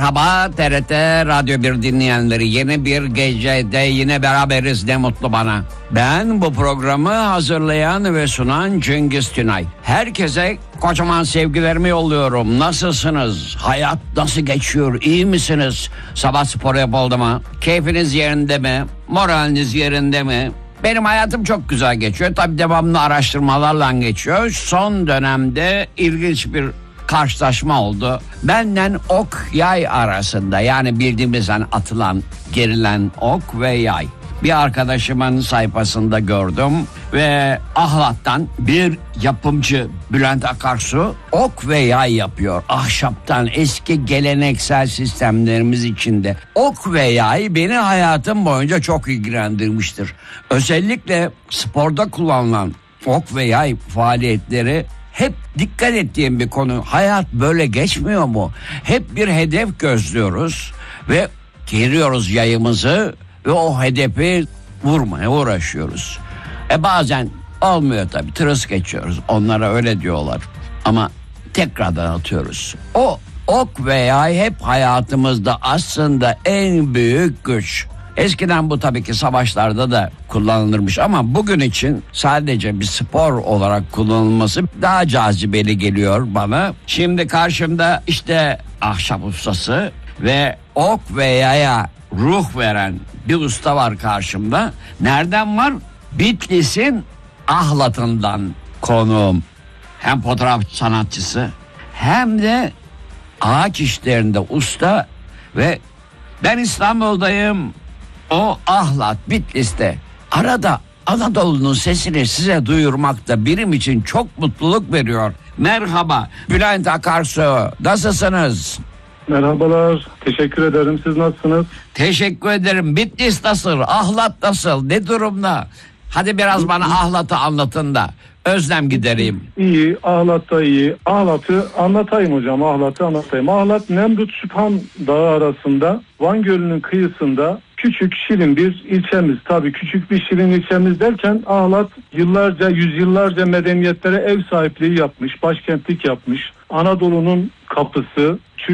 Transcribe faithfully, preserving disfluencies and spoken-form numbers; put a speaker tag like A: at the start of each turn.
A: Merhaba T R T Radyo bir dinleyenleri, yeni bir gecede yine beraberiz, ne mutlu bana. Ben bu programı hazırlayan ve sunan Cengiz Tünay. Herkese kocaman sevgilerimi yolluyorum. Nasılsınız? Hayat nasıl geçiyor? İyi misiniz? Sabah spor yapıldı mı? Keyfiniz yerinde mi? Moraliniz yerinde mi? Benim hayatım çok güzel geçiyor. Tabii devamlı araştırmalarla geçiyor. Son dönemde ilginç bir karşılaşma oldu. Benden ok yay arasında, yani bildiğimizden atılan, gerilen ok ve yay. Bir arkadaşımın sayfasında gördüm ve Ahlat'tan bir yapımcı Bülent Akarsu ok ve yay yapıyor. Ahşaptan, eski geleneksel sistemlerimiz içinde. Ok ve yay beni hayatım boyunca çok ilgilendirmiştir. Özellikle sporda kullanılan ok ve yay faaliyetleri hep dikkat ettiğim bir konu. Hayat böyle geçmiyor mu? Hep bir hedef gözlüyoruz ve geriyoruz yayımızı ve o hedefi vurmaya uğraşıyoruz. E bazen olmuyor tabii, tırıs geçiyoruz. Onlara öyle diyorlar. Ama tekrardan atıyoruz. O ok ve yay hep hayatımızda aslında en büyük güç. Eskiden bu tabii ki savaşlarda da kullanılırmış ama bugün için sadece bir spor olarak kullanılması daha cazibeli geliyor bana. Şimdi karşımda işte ahşap ustası ve ok ve yaya ruh veren bir usta var karşımda. Nereden var? Bitlis'in Ahlat'ından konuğum. Hem fotoğraf sanatçısı hem de ağaç işlerinde usta ve ben İstanbul'dayım. O Ahlat, Bitlis'te. Arada Anadolu'nun sesini size duyurmak da benim için çok mutluluk veriyor. Merhaba Bülent Akarsu, nasılsınız?
B: Merhabalar, teşekkür ederim. Siz nasılsınız?
A: Teşekkür ederim. Bitlis nasıl? Ahlat nasıl? Ne durumda? Hadi biraz bana Ahlat'ı anlatın da özlem gidereyim.
B: İyi, Ahlat'ta iyi. Ahlat'ı anlatayım hocam, Ahlat'ı anlatayım. Ahlat, Nemrut Süphan Dağı arasında, Van Gölü'nün kıyısında küçük, şirin bir ilçemiz. Tabii küçük bir şirin ilçemiz derken Ahlat yıllarca, yüzyıllarca medeniyetlere ev sahipliği yapmış, başkentlik yapmış. Anadolu'nun kapısı,